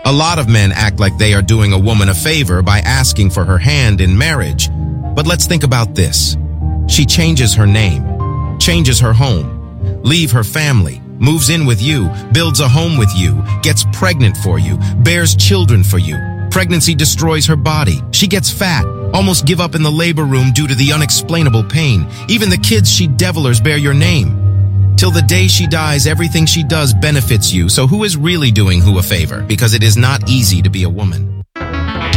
A lot of men act like they are doing a woman a favor by asking for her hand in marriage. But let's think about this. She changes her name, changes her home, leave her family, moves in with you, builds a home with you, gets pregnant for you, bears children for you. Pregnancy destroys her body. She gets fat, almost give up in the labor room due to the unexplainable pain. Even the kids she devilers bear your name. Till the day she dies, everything she does benefits you. So who is really doing who a favor? Because it is not easy to be a woman.